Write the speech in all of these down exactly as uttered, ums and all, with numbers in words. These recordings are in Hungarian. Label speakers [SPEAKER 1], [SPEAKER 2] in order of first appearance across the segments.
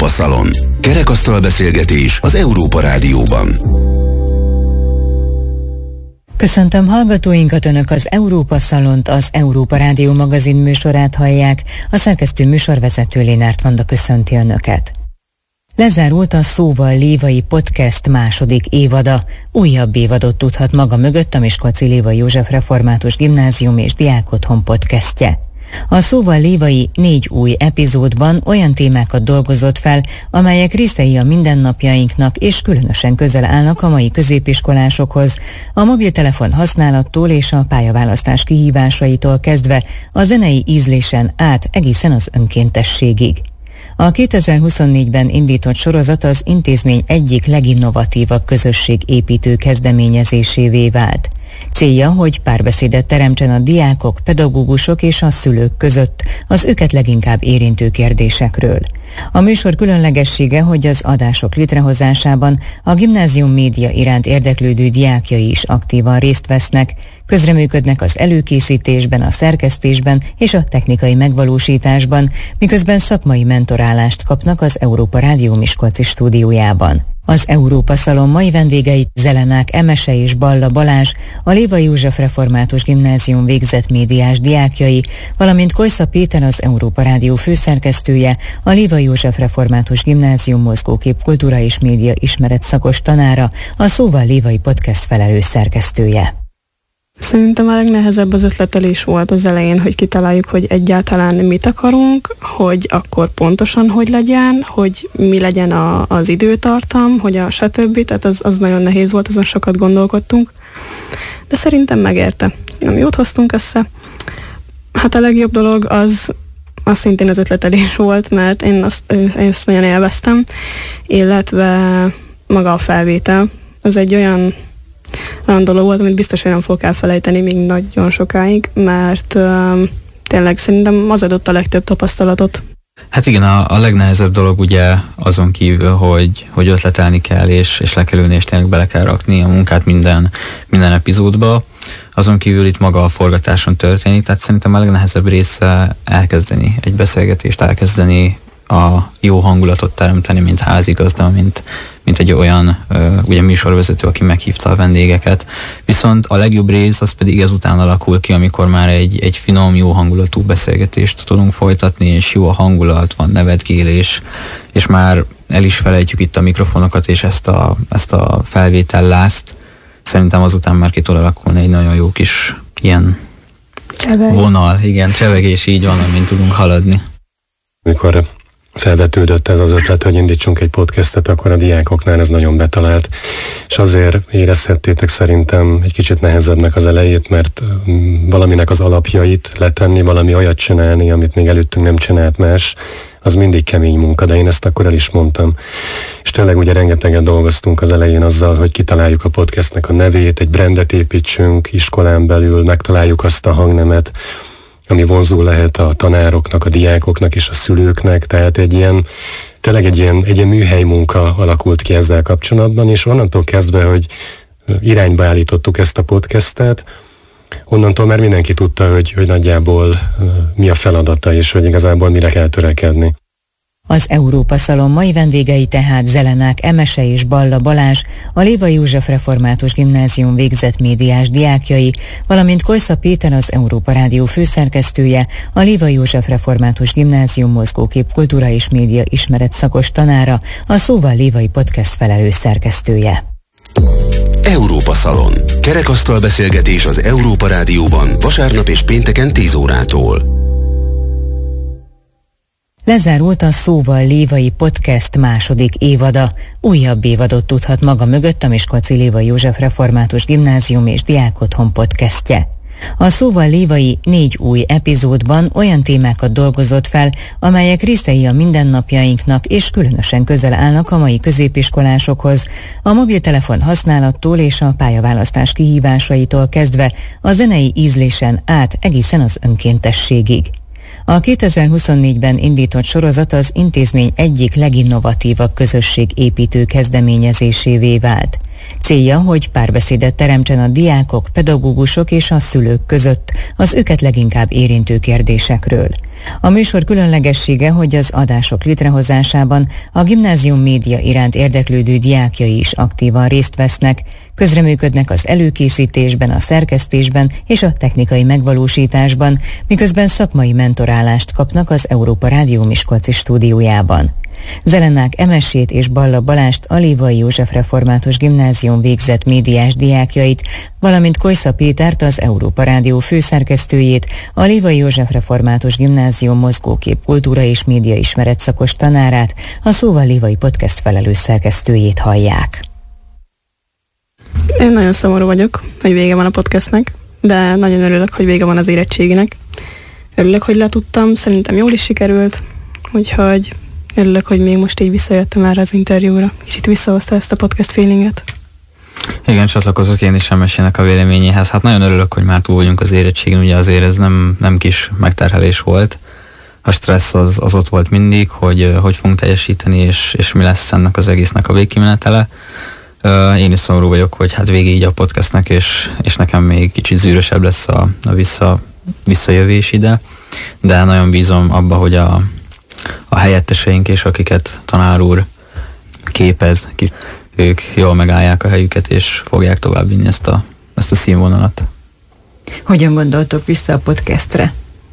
[SPEAKER 1] Európa Szalon. Kerekasztal beszélgetés az Európa Rádióban.
[SPEAKER 2] Köszöntöm hallgatóinkat, Önök az Európa Szalont, az Európa Rádió magazin műsorát hallják. A szerkesztő műsorvezető Lénárt Vanda köszönti Önöket. Lezárult a Szóval Lévai Podcast második évada. Újabb évadot tudhat maga mögött a Miskolci Lévai József Református Gimnázium és Diákotthon podcastje. A Szóval Lévai négy új epizódban olyan témákat dolgozott fel, amelyek részei a mindennapjainknak és különösen közel állnak a mai középiskolásokhoz, a mobiltelefon használattól és a pályaválasztás kihívásaitól kezdve a zenei ízlésen át egészen az önkéntességig. A kétezer-huszonnégyben indított sorozat az intézmény egyik leginnovatívabb közösségépítő kezdeményezésévé vált. Célja, hogy párbeszédet teremtsen a diákok, pedagógusok és a szülők között az őket leginkább érintő kérdésekről. A műsor különlegessége, hogy az adások létrehozásában a gimnázium média iránt érdeklődő diákjai is aktívan részt vesznek, közreműködnek az előkészítésben, a szerkesztésben és a technikai megvalósításban, miközben szakmai mentorálást kapnak az Európa Rádió Miskolci stúdiójában. Az Európa Szalon mai vendégeit Zelenák Emese és Balla Balázs, a Lévai József Református Gimnázium végzett médiás diákjai, valamint Kojsza Péter, az Európa Rádió főszerkesztője, a Lévai József Református Gimnázium mozgókép kultúra és média ismeret szakos tanára, a Szóval Lévai Podcast felelős szerkesztője.
[SPEAKER 3] Szerintem a legnehezebb az ötletelés volt az elején, hogy kitaláljuk, hogy egyáltalán mit akarunk, hogy akkor pontosan hogy legyen, hogy mi legyen a, az időtartam, hogy a stb. Tehát az, az nagyon nehéz volt, azon sokat gondolkodtunk. De szerintem megérte. Nem jót hoztunk össze. Hát a legjobb dolog az, az szintén az ötletelés volt, mert én azt, én ezt nagyon élveztem, illetve maga a felvétel. Az egy olyan olyan dolog volt, amit biztos, hogy nem fogok elfelejteni még nagyon sokáig, mert uh, tényleg szerintem az adott a legtöbb tapasztalatot.
[SPEAKER 4] Hát igen, a, a legnehezebb dolog ugye azon kívül, hogy, hogy ötletelni kell, és, és le kell ülni, és tényleg bele kell rakni a munkát minden, minden epizódba. Azon kívül itt maga a forgatáson történik, tehát szerintem a legnehezebb része elkezdeni egy beszélgetést, elkezdeni a jó hangulatot teremteni, mint házigazda, mint, mint egy olyan uh, ugye műsorvezető, aki meghívta a vendégeket. Viszont a legjobb rész az pedig ezután alakul ki, amikor már egy, egy finom, jó hangulatú beszélgetést tudunk folytatni, és jó a hangulat, van nevetgélés, és már el is felejtjük itt a mikrofonokat, és ezt a, ezt a felvétellást. Szerintem azután már ki tud alakulni egy nagyon jó kis ilyen Cseveg. vonal, igen, csevegés, így van, amint tudunk haladni.
[SPEAKER 5] Amikor felvetődött ez az ötlet, hogy indítsunk egy podcastet, akkor a diákoknál ez nagyon betalált, és azért érezhettétek szerintem egy kicsit nehezebbnek az elejét, mert valaminek az alapjait letenni, valami olyat csinálni, amit még előttünk nem csinált más, az mindig kemény munka, de én ezt akkor el is mondtam. És tényleg ugye rengeteget dolgoztunk az elején azzal, hogy kitaláljuk a podcastnek a nevét, egy brandet építsünk iskolán belül, megtaláljuk azt a hangnemet, ami vonzó lehet a tanároknak, a diákoknak és a szülőknek, tehát egy ilyen, tényleg egy ilyen, egy ilyen műhely munka alakult ki ezzel kapcsolatban, és onnantól kezdve, hogy irányba állítottuk ezt a podcastet, onnantól már mindenki tudta, hogy, hogy nagyjából mi a feladata, és hogy igazából mire kell törekedni.
[SPEAKER 2] Az Európa Szalon mai vendégei tehát Zelenák Emese és Balla Balázs, a Lévai József Református Gimnázium végzett médiás diákjai, valamint Kojsza Péter, az Európa Rádió főszerkesztője, a Lévai József Református Gimnázium mozgókép kultúra és média ismeret szakos tanára, a Szóval Lévai Podcast felelős szerkesztője.
[SPEAKER 1] Európa Szalon. Kerekasztal beszélgetés az Európa Rádióban vasárnap és pénteken tíz órától.
[SPEAKER 2] Lezárult a Szóval Lévai Podcast második évada. Újabb évadot tudhat maga mögött a Miskolci Lévai József Református Gimnázium és Diákotthon podcastje. A Szóval Lévai négy új epizódban olyan témákat dolgozott fel, amelyek részei a mindennapjainknak és különösen közel állnak a mai középiskolásokhoz, a mobiltelefon használattól és a pályaválasztás kihívásaitól kezdve a zenei ízlésen át egészen az önkéntességig. A kétezer-huszonnégyben indított sorozat az intézmény egyik leginnovatívabb közösségépítő kezdeményezésévé vált. Célja, hogy párbeszédet teremtsen a diákok, pedagógusok és a szülők között az őket leginkább érintő kérdésekről. A műsor különlegessége, hogy az adások létrehozásában a gimnázium média iránt érdeklődő diákjai is aktívan részt vesznek, közreműködnek az előkészítésben, a szerkesztésben és a technikai megvalósításban, miközben szakmai mentorálást kapnak az Európa Rádió Miskolci stúdiójában. Zelennák Emesét és Balla Balást a Lévai József Református Gimnázium végzett médiás diákjait, valamint Kojsza Pétert, az Európa Rádió főszerkesztőjét, a Lévai József Református Gimnázium mozgókép, kultúra és média ismeret szakos tanárát, a Szóval Lévai Podcast felelős szerkesztőjét hallják.
[SPEAKER 3] Én nagyon szomorú vagyok, hogy vége van a podcastnek, de nagyon örülök, hogy vége van az érettséginek. Örülök, hogy letudtam, szerintem jól is sikerült, úgyhogy örülök, hogy még most így visszajöttem erre az interjúra. Kicsit visszahozta ezt a podcast feelinget.
[SPEAKER 4] Igen, csatlakozok én is Emesének a véleményéhez. Hát nagyon örülök, hogy már túl vagyunk az érettségén, ugye azért ez nem, nem kis megterhelés volt. A stressz az, az ott volt mindig, hogy hogy fogunk teljesíteni, és, és mi lesz ennek az egésznek a végkimenetele. Én is szomorú vagyok, hogy hát végig így a podcastnek, és, és nekem még kicsit zűrösebb lesz a, a vissza, visszajövés ide, de nagyon bízom abba, hogy a, a helyetteseink és akiket tanár úr képez, ők jól megállják a helyüket, és fogják továbbvinni ezt a, ezt a színvonalat.
[SPEAKER 2] Hogyan gondoltok vissza a podcastre?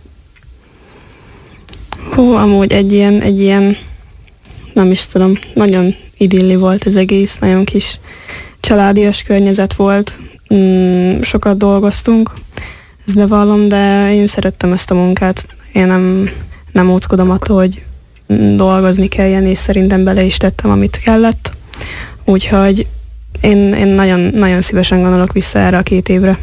[SPEAKER 3] Hú, amúgy egy ilyen, egy ilyen, nem is tudom, nagyon idilli volt az egész, nagyon kis családias környezet volt, mm, sokat dolgoztunk, ezt bevallom, de én szerettem ezt a munkát, én nem, nem óckodom attól, hogy dolgozni kelljen, és szerintem bele is tettem, amit kellett, úgyhogy én, én nagyon, nagyon szívesen gondolok vissza erre a két évre.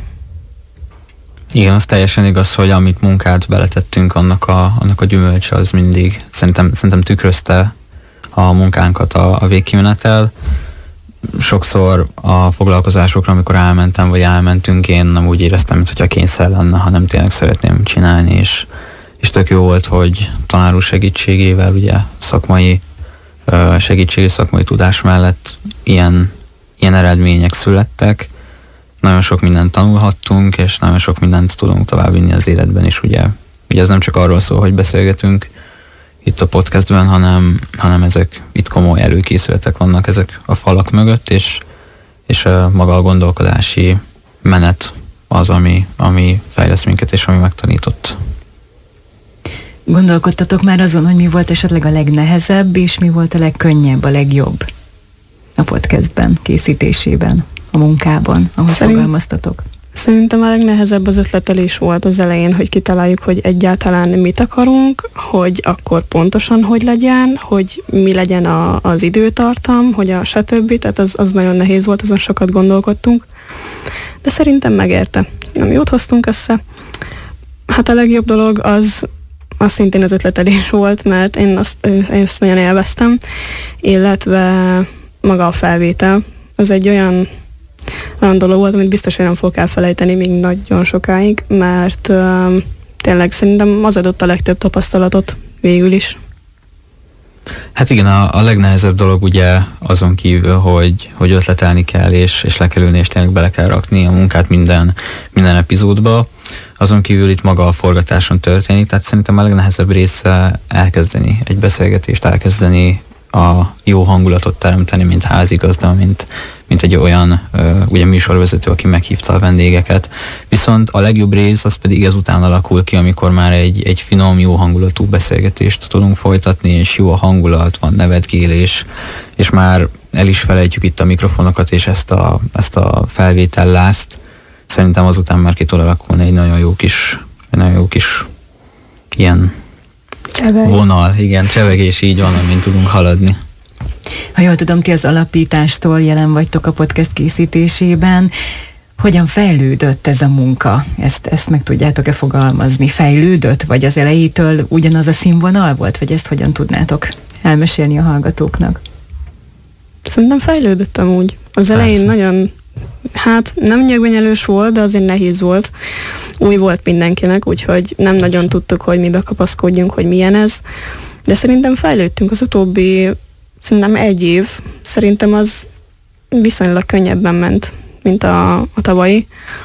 [SPEAKER 4] Igen, az teljesen igaz, hogy amit munkát beletettünk, annak a, annak a gyümölcse az mindig szerintem, szerintem tükrözte a munkánkat a, a végkimenetel. Sokszor a foglalkozásokra, amikor elmentem, vagy elmentünk, én nem úgy éreztem, mintha kényszer lenne, hanem tényleg szeretném csinálni, és, és tök jó volt, hogy tanár úr segítségével, ugye szakmai segítség és szakmai tudás mellett ilyen, ilyen eredmények születtek. Nagyon sok mindent tanulhattunk, és nagyon sok mindent tudunk továbbvinni az életben is, ugye. Ugye ez nem csak arról szól, hogy beszélgetünk itt a podcastben, hanem, hanem ezek itt komoly előkészületek vannak ezek a falak mögött, és, és a maga a gondolkodási menet az, ami, ami fejleszt minket, és ami megtanított.
[SPEAKER 2] Gondolkodtatok már azon, hogy mi volt esetleg a legnehezebb, és mi volt a legkönnyebb, a legjobb a podcastben, készítésében, a munkában, ahogy Szerint, fogalmaztatok?
[SPEAKER 3] Szerintem a legnehezebb az ötletelés volt az elején, hogy kitaláljuk, hogy egyáltalán mit akarunk, hogy akkor pontosan hogy legyen, hogy mi legyen a, az időtartam, hogy a stb. Tehát az, az nagyon nehéz volt, azon sokat gondolkodtunk. De szerintem megérte. Nem jót hoztunk össze. Hát a legjobb dolog az, az szintén az ötletelés volt, mert én azt, én azt nagyon élveztem, illetve maga a felvétel. Az egy olyan olyan dolog volt, amit biztos, hogy nem fogok elfelejteni még nagyon sokáig, mert uh, tényleg szerintem az adott a legtöbb tapasztalatot végül is.
[SPEAKER 4] Hát igen, a, a legnehezebb dolog ugye azon kívül, hogy, hogy ötletelni kell, és, és le kell ülni, és tényleg bele kell rakni a munkát minden, minden epizódba. Azon kívül itt maga a forgatáson történik, tehát szerintem a legnehezebb része elkezdeni egy beszélgetést, elkezdeni a jó hangulatot teremteni, mint házigazda, mint, mint egy olyan uh, ugye műsorvezető, aki meghívta a vendégeket. Viszont a legjobb rész az pedig ezután alakul ki, amikor már egy, egy finom, jó hangulatú beszélgetést tudunk folytatni, és jó a hangulat, van nevetgélés, és már el is felejtjük itt a mikrofonokat, és ezt a, ezt a felvétellást. Szerintem azután már ki tud alakulni egy nagyon jó kis, egy nagyon jó kis ilyen Cseveg. vonal, igen, csevegés, így van, amint tudunk haladni.
[SPEAKER 2] Ha jól tudom, ti az alapítástól jelen vagytok a podcast készítésében. Hogyan fejlődött ez a munka? Ezt, ezt meg tudjátok-e fogalmazni? Fejlődött, vagy az elejétől ugyanaz a színvonal volt? Vagy ezt hogyan tudnátok elmesélni a hallgatóknak?
[SPEAKER 3] Szerintem fejlődött amúgy. Az elején Persze. nagyon, hát nem nyögvenyelős volt, de azért nehéz volt. Új volt mindenkinek, úgyhogy nem nagyon tudtuk, hogy mibe kapaszkodjunk, hogy milyen ez. De szerintem fejlődtünk az utóbbi, szerintem egy év. Szerintem az viszonylag könnyebben ment, mint a, a tavalyi,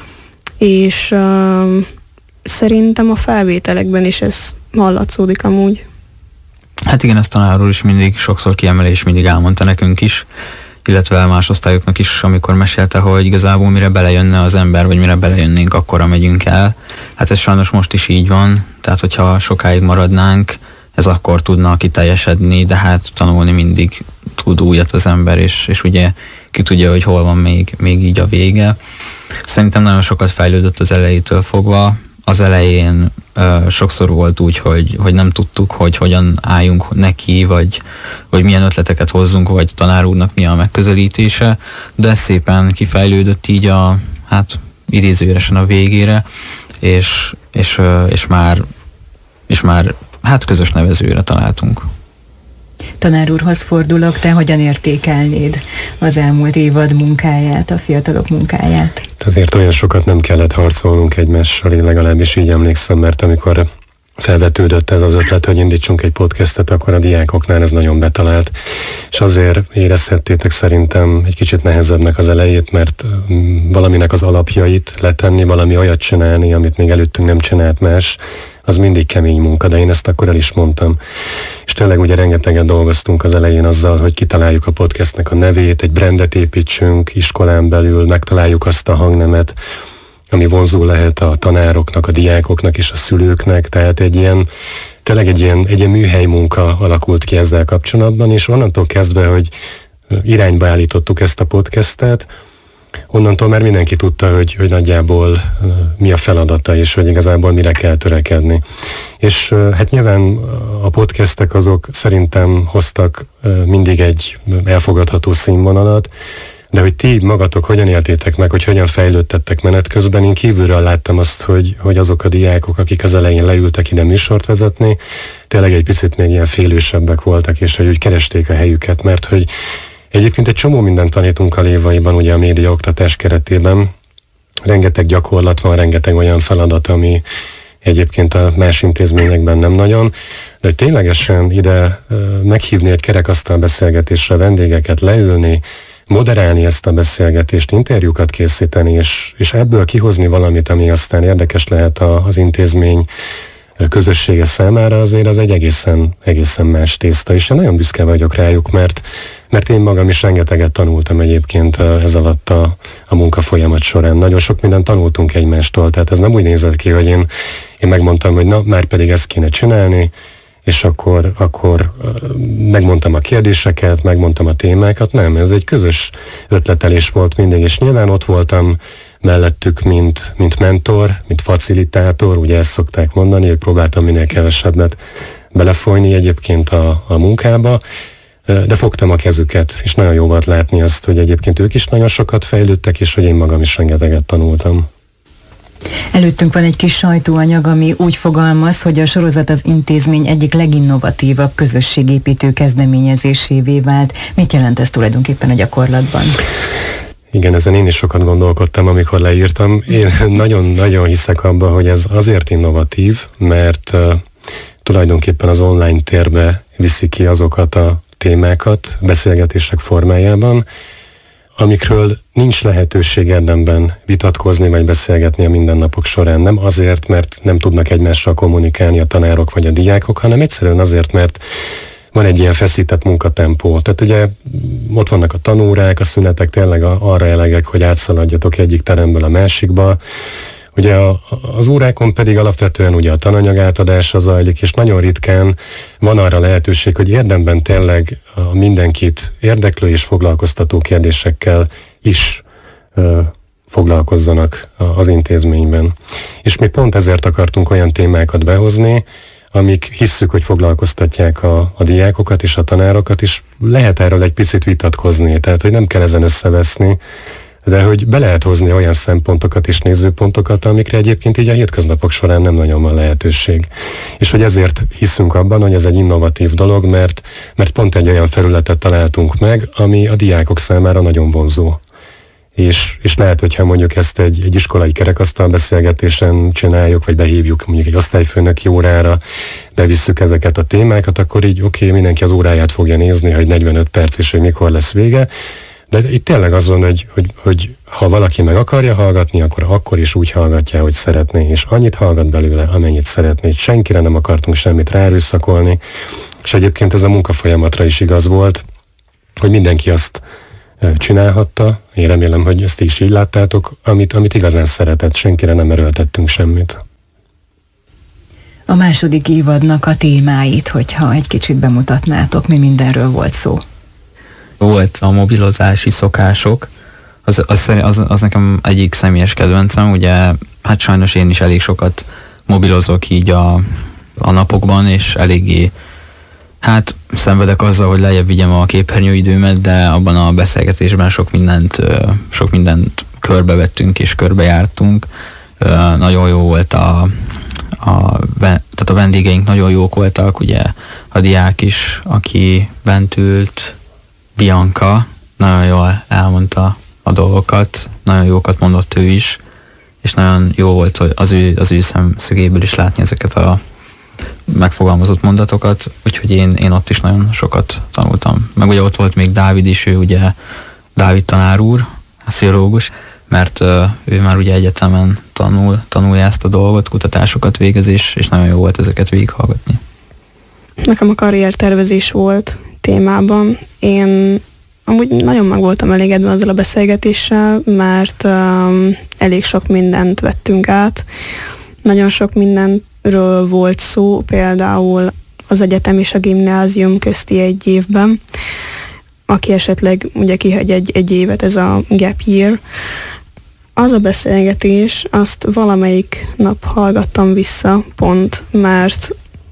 [SPEAKER 3] és uh, szerintem a felvételekben is ez hallatszódik amúgy.
[SPEAKER 4] Hát igen, ezt tanárról is mindig sokszor kiemelés, és mindig elmondta nekünk is, illetve más osztályoknak is, amikor mesélte, hogy igazából mire belejönne az ember, vagy mire belejönnénk, akkora megyünk el. Hát ez sajnos most is így van, tehát hogyha sokáig maradnánk, ez akkor tudna kiteljesedni, de hát tanulni mindig tud újat az ember, és, és ugye ki tudja, hogy hol van még, még így a vége. Szerintem nagyon sokat fejlődött az elejétől fogva. Az elején uh, sokszor volt úgy, hogy, hogy nem tudtuk, hogy hogyan álljunk neki, vagy, vagy milyen ötleteket hozzunk, vagy tanár úrnak mi a megközelítése, de szépen kifejlődött így a, hát idézőjelesen a végére, és, és, uh, és már, és már hát közös nevezőre találtunk.
[SPEAKER 2] Tanár úrhoz fordulok, te hogyan értékelnéd az elmúlt évad munkáját, a fiatalok munkáját?
[SPEAKER 5] Azért olyan sokat nem kellett harcolnunk egymással, én legalábbis így emlékszem, mert amikor felvetődött ez az ötlet, hogy indítsunk egy podcastet, akkor a diákoknál ez nagyon betalált, és azért érezhettétek szerintem egy kicsit nehezebbnek az elejét, mert valaminek az alapjait letenni, valami olyat csinálni, amit még előttünk nem csinált más, az mindig kemény munka, de én ezt akkor el is mondtam. És tényleg ugye rengeteget dolgoztunk az elején azzal, hogy kitaláljuk a podcastnek a nevét, egy brandet építsünk iskolán belül, megtaláljuk azt a hangnemet, ami vonzó lehet a tanároknak, a diákoknak és a szülőknek, tehát egy ilyen, tényleg egy ilyen, egy ilyen műhely munka alakult ki ezzel kapcsolatban, és onnantól kezdve, hogy irányba állítottuk ezt a podcastet, onnantól már mindenki tudta, hogy, hogy nagyjából uh, mi a feladata, és hogy igazából mire kell törekedni. És uh, hát nyilván a podcastek azok szerintem hoztak uh, mindig egy elfogadható színvonalat, de hogy ti magatok hogyan éltétek meg, hogy hogyan fejlődtettek menet közben, én kívülről láttam azt, hogy, hogy azok a diákok, akik az elején leültek ide műsort vezetni, tényleg egy picit még ilyen félősebbek voltak, és hogy úgy keresték a helyüket, mert hogy egyébként egy csomó mindent tanítunk a Lévaiban, ugye a médiaoktatás keretében. Rengeteg gyakorlat van, rengeteg olyan feladat, ami egyébként a más intézményekben nem nagyon, de hogy ténylegesen ide meghívni egy kerekasztal beszélgetésre vendégeket, leülni, moderálni ezt a beszélgetést, interjúkat készíteni, és, és ebből kihozni valamit, ami aztán érdekes lehet a, az intézmény közössége számára, azért az egy egészen, egészen más tészta, és én nagyon büszke vagyok rájuk, mert, mert én magam is rengeteget tanultam egyébként ez alatt a, a munkafolyamat során. Nagyon sok mindent tanultunk egymástól, tehát ez nem úgy nézett ki, hogy én, én megmondtam, hogy na, már pedig ezt kéne csinálni, és akkor, akkor megmondtam a kérdéseket, megmondtam a témákat. Nem, ez egy közös ötletelés volt mindig, és nyilván ott voltam mellettük, mint, mint mentor, mint facilitátor, ugye ezt szokták mondani, hogy próbáltam minél kevesebbet belefolyni egyébként a, a munkába, de fogtam a kezüket, és nagyon jó volt látni azt, hogy egyébként ők is nagyon sokat fejlődtek, és hogy én magam is rengeteget tanultam.
[SPEAKER 2] Előttünk van egy kis sajtóanyag, ami úgy fogalmaz, hogy a sorozat az intézmény egyik leginnovatívabb közösségépítő kezdeményezésévé vált. Mit jelent ez tulajdonképpen a gyakorlatban?
[SPEAKER 5] Igen, ezen én is sokat gondolkodtam, amikor leírtam. Én nagyon-nagyon hiszek abban, hogy ez azért innovatív, mert uh, tulajdonképpen az online térbe viszi ki azokat a témákat beszélgetések formájában, amikről nincs lehetőség érdemben vitatkozni vagy beszélgetni a mindennapok során. Nem azért, mert nem tudnak egymással kommunikálni a tanárok vagy a diákok, hanem egyszerűen azért, mert van egy ilyen feszített munkatempó. Tehát ugye ott vannak a tanórák, a szünetek tényleg arra elegek, hogy átszaladjatok egyik teremből a másikba. Ugye a, az órákon pedig alapvetően ugye a tananyag átadása zajlik, és nagyon ritkán van arra lehetőség, hogy érdemben tényleg a mindenkit érdeklő és foglalkoztató kérdésekkel is ö, foglalkozzanak az intézményben. És mi pont ezért akartunk olyan témákat behozni, amik hisszük, hogy foglalkoztatják a, a diákokat és a tanárokat, és lehet erről egy picit vitatkozni, tehát hogy nem kell ezen összeveszni, de hogy be lehet hozni olyan szempontokat és nézőpontokat, amikre egyébként így a hétköznapok során nem nagyon van lehetőség. És hogy ezért hiszünk abban, hogy ez egy innovatív dolog, mert, mert pont egy olyan felületet találtunk meg, ami a diákok számára nagyon vonzó. És, és lehet, hogyha mondjuk ezt egy, egy iskolai kerekasztal beszélgetésen csináljuk, vagy behívjuk mondjuk egy osztályfőnöki órára, bevisszük ezeket a témákat, akkor így oké, okay, mindenki az óráját fogja nézni, hogy negyvenöt perc és hogy mikor lesz vége, De itt tényleg az van, hogy, hogy, hogy ha valaki meg akarja hallgatni, akkor akkor is úgy hallgatja, hogy szeretné, és annyit hallgat belőle, amennyit szeretné. Senkire nem akartunk semmit ráerőszakolni, és egyébként ez a munkafolyamatra is igaz volt, hogy mindenki azt csinálhatta. Én remélem, hogy ezt is így láttátok, amit, amit igazán szeretett, senkire nem erőltettünk semmit.
[SPEAKER 2] A második évadnak a témáit, hogyha egy kicsit bemutatnátok, mi mindenről volt szó.
[SPEAKER 4] Volt a mobilozási szokások, az, az, az, az nekem egyik személyes kedvencem, ugye hát sajnos én is elég sokat mobilozok így a, a napokban, és eléggé hát szenvedek azzal, hogy lejjebb vigyem a képernyőidőmet, de abban a beszélgetésben sok mindent, sok mindent körbevettünk és körbejártunk. Nagyon jó volt a, a, tehát a vendégeink nagyon jók voltak, ugye a diák is, aki bent ült, Bianca, nagyon jól elmondta a dolgokat, nagyon jókat mondott ő is, és nagyon jó volt, hogy az ő, az ő szemszögéből is látni ezeket a megfogalmazott mondatokat, úgyhogy én, én ott is nagyon sokat tanultam. Meg ugye ott volt még Dávid is, ő ugye Dávid tanár úr, a pszichológus, mert uh, ő már ugye egyetemen tanul, tanulja ezt a dolgot, kutatásokat végez, és, és nagyon jó volt ezeket végighallgatni.
[SPEAKER 3] Nekem a karriertervezés volt témában. Én amúgy nagyon meg voltam elégedve azzal a beszélgetéssel, mert um, elég sok mindent vettünk át. Nagyon sok mindenről volt szó, például az egyetem és a gimnázium közti egy évben. Aki esetleg ugye kihagy egy, egy évet, ez a gap year. Az a beszélgetés, azt valamelyik nap hallgattam vissza, pont, mert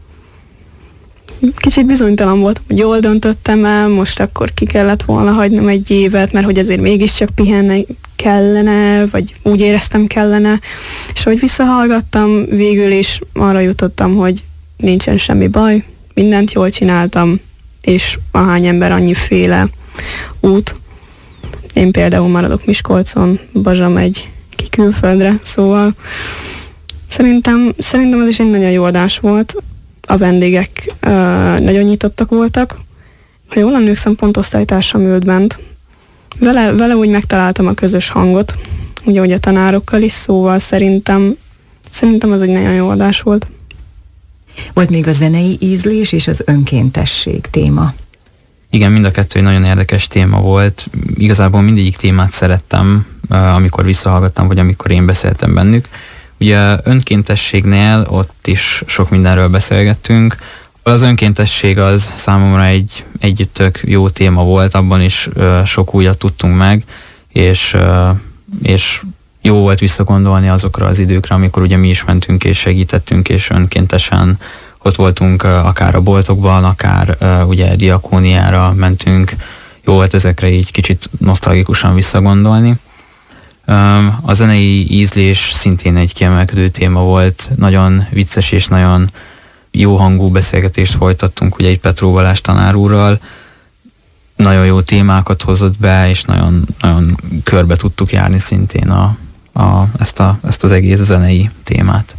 [SPEAKER 3] kicsit bizonytalan voltam, hogy jól döntöttem el, most akkor ki kellett volna hagynom egy évet, mert hogy azért mégiscsak pihenni kellene, vagy úgy éreztem kellene. És ahogy visszahallgattam, végül is arra jutottam, hogy nincsen semmi baj, mindent jól csináltam, és ahány ember annyiféle út. Én például maradok Miskolcon, Bazsa megy ki külföldre, szóval szerintem, szerintem az is egy nagyon jó adás volt. A vendégek uh, nagyon nyitottak voltak. Ha jól emlékszem, pont osztálytársam ült bent. Vele, vele úgy megtaláltam a közös hangot, ugye, ugye a tanárokkal is, szóval szerintem, szerintem az egy nagyon jó adás volt.
[SPEAKER 2] Volt még a zenei ízlés és az önkéntesség téma.
[SPEAKER 4] Igen, mind a kettő egy nagyon érdekes téma volt. Igazából mindegyik témát szerettem, amikor visszahallgattam, vagy amikor én beszéltem bennük. Ugye önkéntességnél ott is sok mindenről beszélgettünk. Az önkéntesség az számomra egy, egy tök jó téma volt, abban is sok újat tudtunk meg, és, és jó volt visszagondolni azokra az időkre, amikor ugye mi is mentünk és segítettünk, és önkéntesen ott voltunk akár a boltokban, akár ugye diakóniára mentünk. Jó volt ezekre így kicsit nosztalgikusan visszagondolni. A zenei ízlés szintén egy kiemelkedő téma volt, nagyon vicces és nagyon jó hangú beszélgetést folytattunk ugye egy Petró Balázs tanár úrral. Nagyon jó témákat hozott be, és nagyon, nagyon körbe tudtuk járni szintén a, a, ezt, a, ezt az egész zenei témát.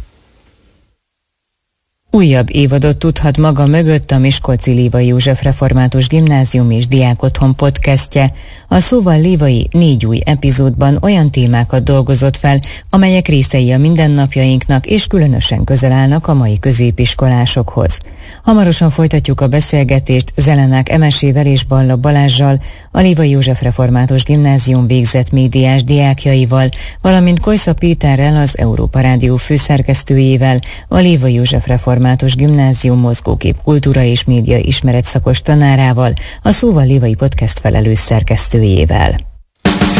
[SPEAKER 2] Újabb évadot tudhat maga mögött a Miskolci Lévai József Református Gimnázium és Diákotthon podcastje. A Szóval Lévai négy új epizódban olyan témákat dolgozott fel, amelyek részei a mindennapjainknak és különösen közel állnak a mai középiskolásokhoz. Hamarosan folytatjuk a beszélgetést Zelenák Emesével és Balla Balázssal, a Lévai József Református Gimnázium végzett médiás diákjaival, valamint Kojsza Péterrel, az Európa Rádió főszerkesztőjével, a Lévai József Református Gimnázium mozgókép kultúra és média ismeretszakos tanárával, a Szóval Lévai podcast felelős szerkesztőjével.